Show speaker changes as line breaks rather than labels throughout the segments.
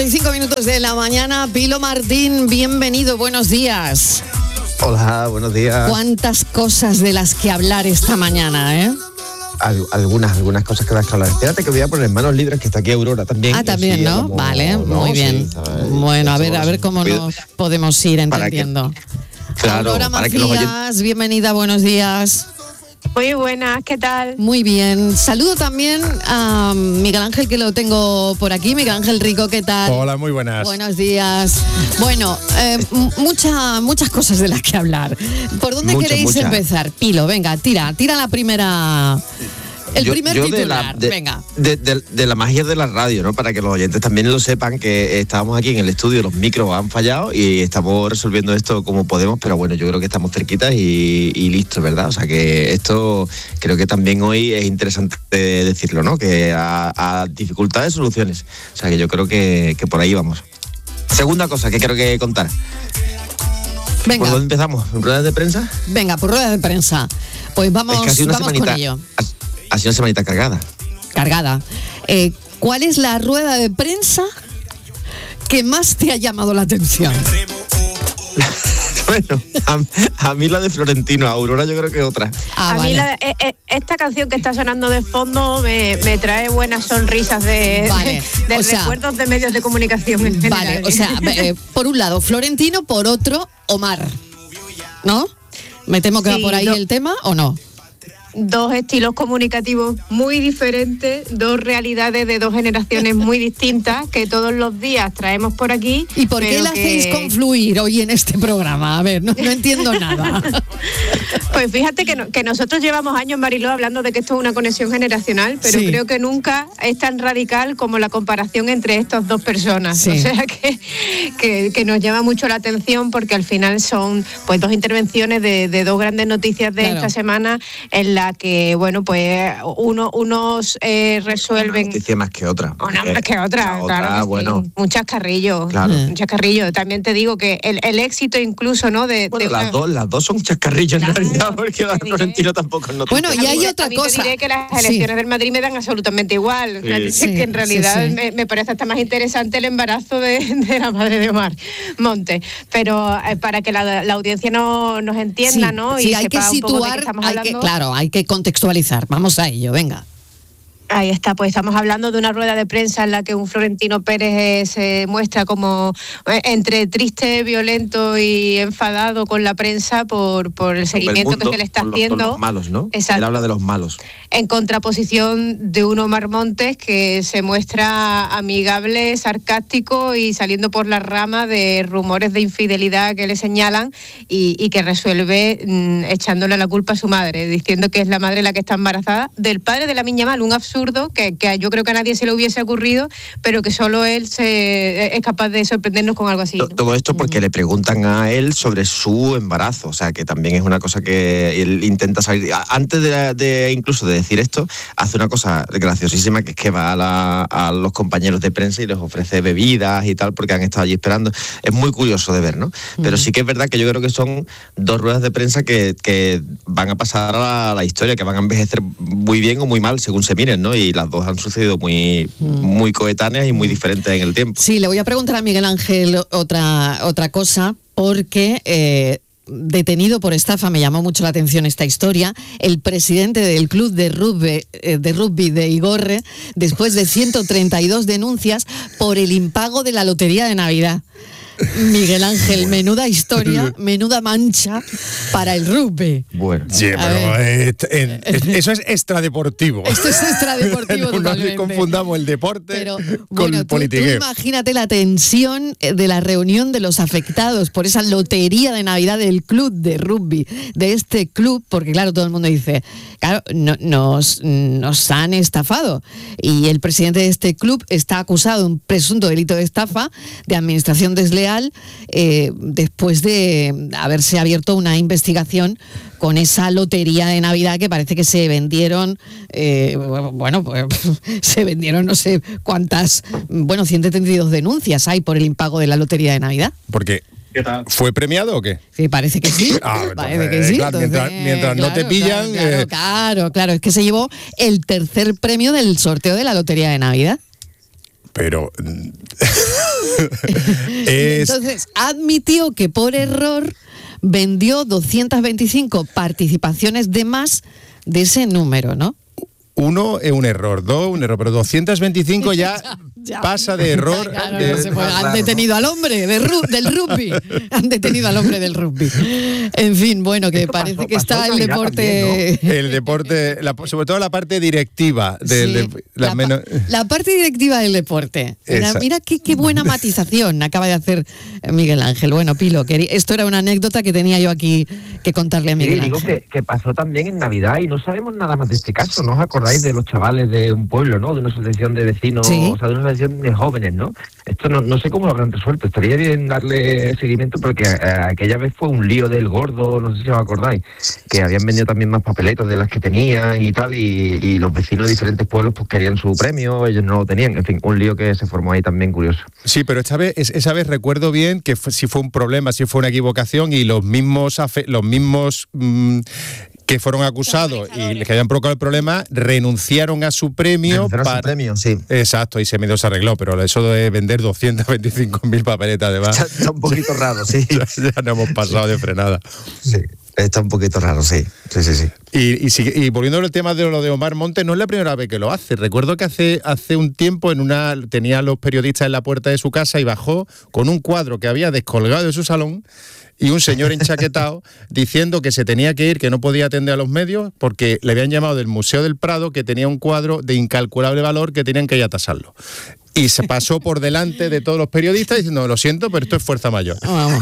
8:35 de la mañana. Pilo Martín, bienvenido, buenos días.
Hola, buenos días.
Cuántas cosas de las que hablar esta mañana, ¿eh?
Algunas cosas que vas a hablar. Espérate que voy a poner manos libres, que está aquí Aurora también.
Ah, también,
sí,
¿no? Vale, muy bien.
Sí,
bueno, a ver cómo nos podemos ir entendiendo.
Claro,
Aurora Macías, bienvenida, buenos días.
Muy buenas, ¿qué tal?
Muy bien. Saludo también a Miguel Ángel, que lo tengo por aquí. Miguel Ángel Rico, ¿qué tal?
Hola, muy buenas.
Buenos días. Bueno, muchas cosas de las que hablar. ¿Por dónde queréis empezar? Pilo, venga, tira la primera... El primer titular, venga.
De la magia de la radio, ¿no? Para que los oyentes también lo sepan, que estábamos aquí en el estudio, los micros han fallado y estamos resolviendo esto como podemos, pero bueno, yo creo que estamos cerquitas y listos, ¿verdad? O sea que esto creo que también hoy es interesante decirlo, ¿no? Que a dificultades, soluciones. O sea que yo creo que por ahí vamos. Segunda cosa que quiero que contar.
Venga.
¿Por dónde empezamos? ¿En ruedas de prensa?
Venga, por ruedas de prensa. Pues vamos con ello.
Ha sido una semanita cargada.
¿Cuál es la rueda de prensa que más te ha llamado la atención?
Bueno, a mí la de Florentino, Aurora yo creo que otra.
A mí esta canción que está sonando de fondo me trae buenas sonrisas de recuerdos de medios de comunicación en general.
Vale, o sea, por un lado Florentino, por otro Omar, ¿no? Me temo que va por ahí el tema, ¿o no?
Dos estilos comunicativos muy diferentes, dos realidades de dos generaciones muy distintas que todos los días traemos por aquí.
¿Y por qué la hacéis confluir hoy en este programa? A ver, no entiendo nada.
Pues fíjate que nosotros llevamos años, Mariló, hablando de que esto es una conexión generacional, pero creo que nunca es tan radical como la comparación entre estas dos personas. Sí. O sea que nos llama mucho la atención porque al final son pues dos intervenciones de dos grandes noticias de esta semana en la que, bueno, pues unos resuelven...
Una noticia más que otra.
Una más que otra, claro que
bueno.
sí. Un chascarrillo.
Claro.
Un chascarrillo. También te digo que el éxito incluso, ¿no?
Las dos son chascarrillos en realidad, porque la de Florentino tampoco es noticia.
Bueno, y hay otra cosa.
Te diré que las elecciones del Madrid me dan absolutamente igual. Que en realidad me parece hasta más interesante el embarazo de la madre de Omar Montes. Pero para que la audiencia nos entienda, ¿no?
Sí,
y
hay que situar, hay que contextualizar. Vamos a ello, venga.
Ahí está, pues estamos hablando de una rueda de prensa en la que un Florentino Pérez se muestra como entre triste, violento y enfadado con la prensa por el seguimiento que se le está haciendo.
Con los malos, ¿no?
Exacto.
Él habla de los malos.
En contraposición de un Omar Montes que se muestra amigable, sarcástico y saliendo por la rama de rumores de infidelidad que le señalan y que resuelve echándole la culpa a su madre, diciendo que es la madre la que está embarazada del padre de la Miña Mal, un absurdo que yo creo que a nadie se le hubiese ocurrido, pero que solo él es capaz de sorprendernos con algo así, ¿no?
Todo esto porque le preguntan a él sobre su embarazo, o sea que también es una cosa que él intenta salir. Antes de incluso de decir esto, hace una cosa graciosísima, que es que va a los compañeros de prensa y les ofrece bebidas y tal, porque han estado allí esperando. Es muy curioso de ver, ¿no? Pero sí que es verdad que yo creo que son dos ruedas de prensa que van a pasar a la historia, que van a envejecer muy bien o muy mal según se miren, ¿no? Y las dos han sucedido muy coetáneas y muy diferentes en el tiempo.
Sí, le voy a preguntar a Miguel Ángel otra cosa, porque detenido por estafa, me llamó mucho la atención esta historia, el presidente del club de rugby de Igorre, después de 132 denuncias por el impago de la lotería de Navidad. Miguel Ángel, menuda historia, menuda mancha para el rugby.
Bueno,
sí, pero eso es extradeportivo.
Esto es extradeportivo.
No confundamos el deporte con el politiqueo.
Tú imagínate la tensión de la reunión de los afectados por esa lotería de Navidad del club de rugby, de este club, porque claro, todo el mundo dice, claro, nos han estafado. Y el presidente de este club está acusado de un presunto delito de estafa, de administración desleal, después de haberse abierto una investigación con esa lotería de Navidad que parece que se vendieron, se vendieron no sé cuántas, 132 denuncias hay por el impago de la lotería de Navidad.
Porque ¿fue premiado o qué?
Sí, parece que sí. Parece que sí.
Claro, mientras no te pillan...
Claro, es que se llevó el tercer premio del sorteo de la lotería de Navidad.
Pero
Entonces, admitió que por error vendió 225 participaciones de más de ese número, ¿no?
1 es un error, 2 un error, pero 225 ya pasa de error.
Claro, no se puede. Han detenido al hombre del rugby. Han detenido al hombre del rugby. En fin, bueno, que esto parece que está el deporte...
También, ¿no? El deporte, sobre todo la parte directiva.
La parte directiva del deporte. Mira qué buena matización acaba de hacer Miguel Ángel. Bueno, Pilo, esto era una anécdota que tenía yo aquí que contarle a Miguel Ángel.
Digo que pasó también en Navidad y no sabemos nada más de este caso. ¿No os acordáis de los chavales de un pueblo, ¿no? De una asociación de vecinos, ¿sí? O sea, de una asociación de jóvenes, ¿no? Esto no sé cómo lo habrán resuelto. Estaría bien darle seguimiento porque aquella vez fue un lío del gordo, no sé si os acordáis, que habían vendido también más papeletas de las que tenían y tal, y los vecinos de diferentes pueblos pues querían su premio, ellos no lo tenían. En fin, un lío que se formó ahí también curioso.
Sí, pero esa vez recuerdo bien que si fue un problema, si fue una equivocación y los mismos que fueron acusados y que habían provocado el problema renunciaron a su premio.
Sí.
Exacto, y se medio se arregló, pero eso de vender 225.000 papeletas de más...
Está un poquito raro, sí.
Ya no hemos pasado de frenada.
Sí. Está un poquito raro, sí.
Y volviendo al tema de lo de Omar Montes, no es la primera vez que lo hace. Recuerdo que hace un tiempo tenía a los periodistas en la puerta de su casa y bajó con un cuadro que había descolgado de su salón y un señor enchaquetado diciendo que se tenía que ir, que no podía atender a los medios porque le habían llamado del Museo del Prado que tenía un cuadro de incalculable valor que tenían que ir a tasarlo. Y se pasó por delante de todos los periodistas diciendo, lo siento, pero esto es fuerza mayor.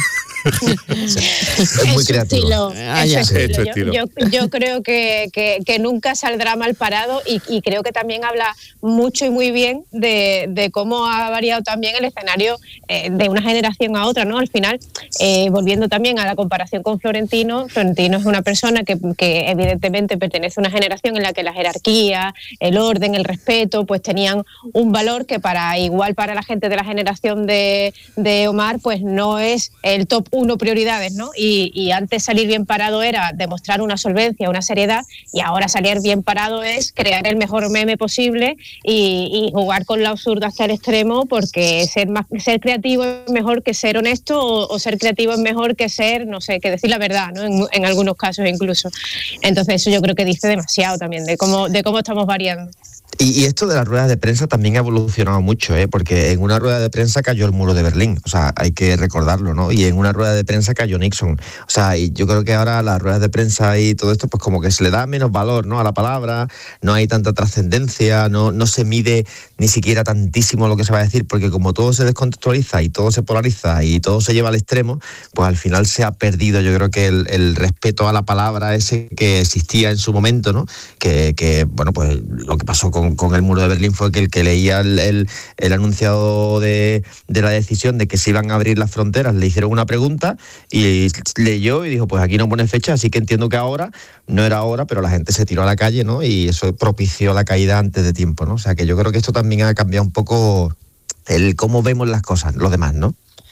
Es muy creativo.
Estilo. Yo creo que nunca saldrá mal parado y creo que también habla mucho y muy bien de cómo ha variado también el escenario de una generación a otra, ¿no? Al final, volviendo también a la comparación con Florentino es una persona que evidentemente pertenece a una generación en la que la jerarquía, el orden, el respeto, pues tenían un valor que para la gente de la generación de Omar, pues no es el top 1 prioridades, ¿no? Y antes salir bien parado era demostrar una solvencia, una seriedad, y ahora salir bien parado es crear el mejor meme posible y jugar con lo absurdo hasta el extremo, porque ser creativo es mejor que ser honesto o ser creativo es mejor que ser, no sé, que decir la verdad, ¿no? En algunos casos incluso. Entonces eso yo creo que dice demasiado también de cómo estamos variando.
Y esto de las ruedas de prensa también ha evolucionado mucho, porque en una rueda de prensa cayó el muro de Berlín, o sea, hay que recordarlo, ¿no? Y en una rueda de prensa cayó Nixon, o sea, y yo creo que ahora las ruedas de prensa y todo esto, pues como que se le da menos valor, ¿no? A la palabra, no hay tanta trascendencia, no se mide ni siquiera tantísimo lo que se va a decir, porque como todo se descontextualiza y todo se polariza y todo se lleva al extremo, pues al final se ha perdido, yo creo que el respeto a la palabra ese que existía en su momento, ¿no? Que bueno, pues lo que pasó con el muro de Berlín fue que el que leía el anunciado de la decisión de que se iban a abrir las fronteras, le hicieron una pregunta y leyó y dijo, pues aquí no pone fecha, así que entiendo que ahora, no era ahora, pero la gente se tiró a la calle, ¿no? Y eso propició la caída antes de tiempo, ¿no? O sea que yo creo que esto también ha cambiado un poco el cómo vemos las cosas, los demás, ¿no?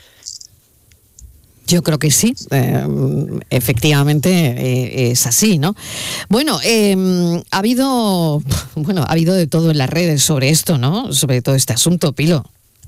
Yo creo que sí, efectivamente es así, ¿no? Bueno, ha habido de todo en las redes sobre esto, ¿no? Sobre todo este asunto, Pilo.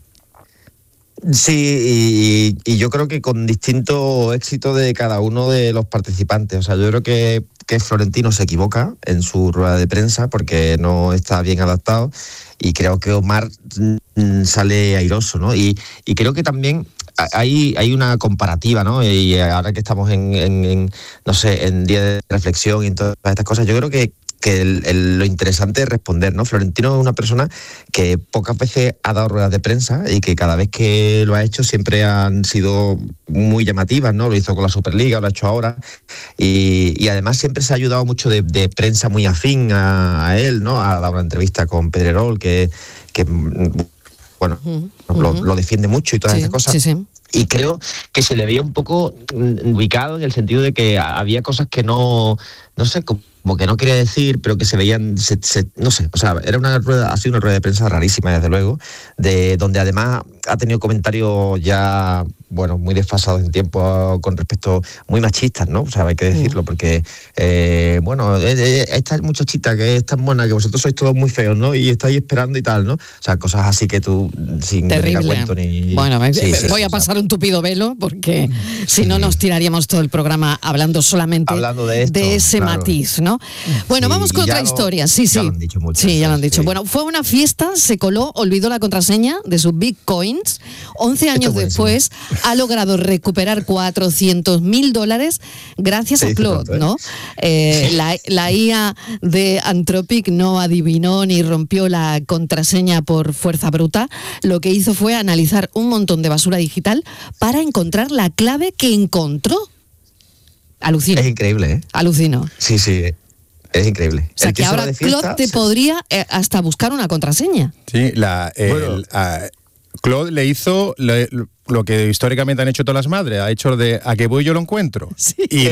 Sí, y yo creo que con distinto éxito de cada uno de los participantes. O sea, yo creo que Florentino se equivoca en su rueda de prensa porque no está bien adaptado, y creo que Omar sale airoso, ¿no? Y creo que también hay una comparativa, ¿no? Y ahora que estamos en día de reflexión y en todas estas cosas, yo creo que lo interesante es responder, ¿no? Florentino es una persona que pocas veces ha dado ruedas de prensa y que cada vez que lo ha hecho siempre han sido muy llamativas, ¿no? Lo hizo con la Superliga, lo ha hecho ahora, y además siempre se ha ayudado mucho de prensa muy afín a él, ¿no? Ha dado una entrevista con Pedrerol que bueno, lo defiende mucho y todas esas cosas. Sí. Y creo que se le veía un poco ubicado en el sentido de que había cosas que no sé, como como que no quería decir, pero que se veían, no sé, o sea, ha sido una rueda de prensa rarísima, desde luego, de donde además ha tenido comentarios ya, bueno, muy desfasados en tiempo con respecto, muy machistas, ¿no? O sea, hay que decirlo, porque, bueno, esta muchachita que es tan mona, que vosotros sois todos muy feos, ¿no? Y estáis esperando y tal, ¿no? O sea, cosas así que tú, sin venir a cuento ni...
Bueno, voy a pasar un tupido velo, porque si no nos tiraríamos todo el programa hablando solamente de ese matiz, ¿no? Bueno, vamos con otra historia.
Ya lo han dicho mucho.
Sí, ya lo han dicho. Bueno, fue a una fiesta, se coló, olvidó la contraseña de sus bitcoins. 11 años después ha logrado recuperar $400,000 gracias a Claude, ¿no? La IA de Anthropic no adivinó ni rompió la contraseña por fuerza bruta. Lo que hizo fue analizar un montón de basura digital para encontrar la clave que encontró. Alucino.
Es increíble, ¿eh?
Alucino.
Sí. Es increable.
O sea, que ahora Claude te podría hasta buscar una contraseña.
Sí, Claude le hizo lo que históricamente han hecho todas las madres, ha hecho de a que voy yo lo encuentro.
Sí.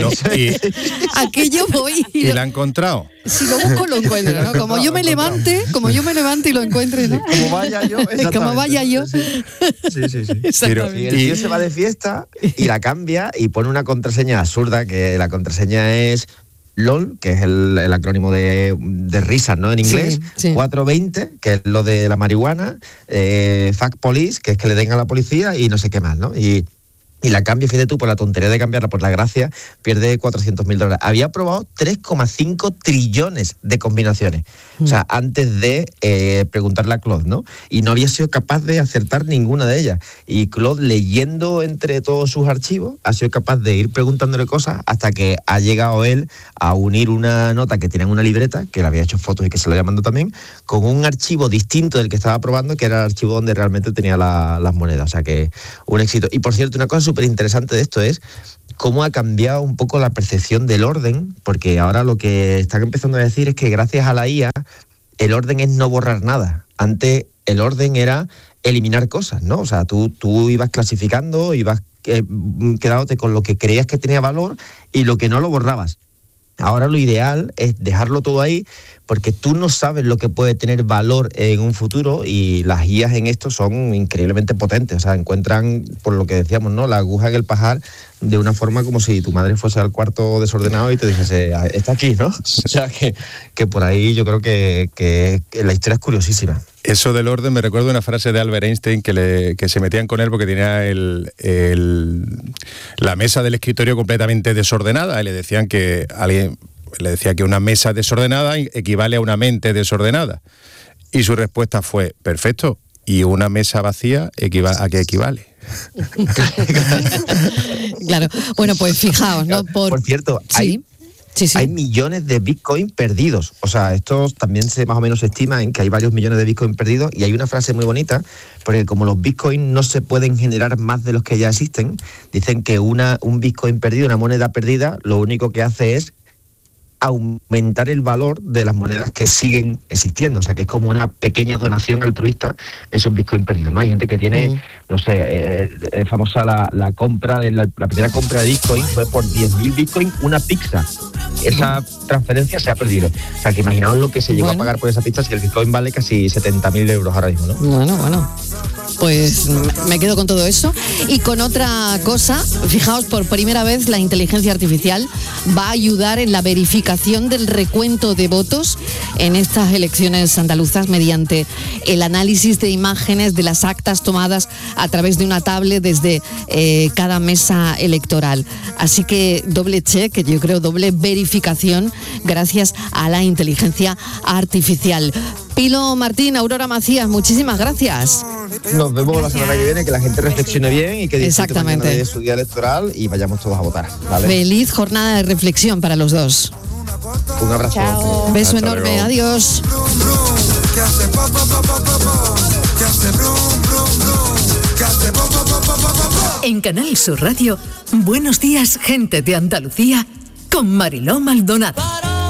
A que yo voy
y la ha encontrado.
Si lo busco lo encuentro, ¿no? Como yo me levante y lo encuentre, ¿no?
Como vaya yo.
Como vaya yo.
Sí.
Exactamente.
Y el tío se va de fiesta y la cambia y pone una contraseña absurda, que la contraseña es LOL, que es el acrónimo de risas, ¿no? En inglés,
sí.
420, que es lo de la marihuana, fuck police, que es que le den a la policía, y no sé qué más, ¿no? Y la cambia, fíjate tú, por la tontería de cambiarla, por la gracia, pierde $400,000. Había probado 3,5 trillones de combinaciones. O sea, antes de preguntarle a Claude, ¿no? Y no había sido capaz de acertar ninguna de ellas. Y Claude, leyendo entre todos sus archivos, ha sido capaz de ir preguntándole cosas hasta que ha llegado él a unir una nota que tiene en una libreta, que le había hecho fotos y que se lo había mandado también, con un archivo distinto del que estaba probando, que era el archivo donde realmente tenía las monedas. O sea que un éxito. Y por cierto, una cosa súper interesante de esto es cómo ha cambiado un poco la percepción del orden, porque ahora lo que están empezando a decir es que gracias a la IA el orden es no borrar nada. Antes el orden era eliminar cosas, ¿no? O sea, tú ibas clasificando, ibas quedándote con lo que creías que tenía valor y lo que no lo borrabas. Ahora lo ideal es dejarlo todo ahí, porque tú no sabes lo que puede tener valor en un futuro, y las IAs en esto son increíblemente potentes. O sea, encuentran, por lo que decíamos, ¿no?, la aguja en el pajar de una forma como si tu madre fuese al cuarto desordenado y te dijese, está aquí, ¿no? O sea, que por ahí yo creo que la historia es curiosísima.
Eso del orden me recuerda una frase de Albert Einstein que se metían con él porque tenía la mesa del escritorio completamente desordenada, y le decían que alguien le decía que una mesa desordenada equivale a una mente desordenada, y su respuesta fue: perfecto, ¿y una mesa vacía a qué equivale?
Claro, bueno, pues fijaos, ¿no?
Por cierto,
sí.
Hay millones de Bitcoin perdidos. O sea, esto también más o menos se estima en que hay varios millones de Bitcoin perdidos, y hay una frase muy bonita, porque como los Bitcoin no se pueden generar más de los que ya existen, dicen que un Bitcoin perdido, una moneda perdida, lo único que hace es aumentar el valor de las monedas que siguen existiendo. O sea, que es como una pequeña donación altruista esos Bitcoin perdidos, ¿no? Hay gente que tiene, no sé, es famosa la compra, la primera compra de Bitcoin fue por 10.000 Bitcoin una pizza. Esa transferencia se ha perdido. O sea, que imaginaos lo que se llegó a pagar por esa pizza, si el Bitcoin vale casi 70.000 euros ahora mismo, ¿no?
Bueno. Pues me quedo con todo eso. Y con otra cosa, fijaos, por primera vez la inteligencia artificial va a ayudar en la verificación del recuento de votos en estas elecciones andaluzas mediante el análisis de imágenes de las actas tomadas a través de una tablet desde cada mesa electoral. Así que doble check, yo creo doble verificación gracias a la inteligencia artificial. Pilo Martín, Aurora Macías, muchísimas gracias.
Nos vemos la semana que viene, que la gente reflexione bien y que disfrute mañana de su día electoral y vayamos todos a votar, ¿vale?
Feliz jornada de reflexión para los dos.
Un abrazo.
Chao. Beso enorme, adiós.
En Canal Sur Radio, Buenos días, gente de Andalucía, con Mariló Maldonado.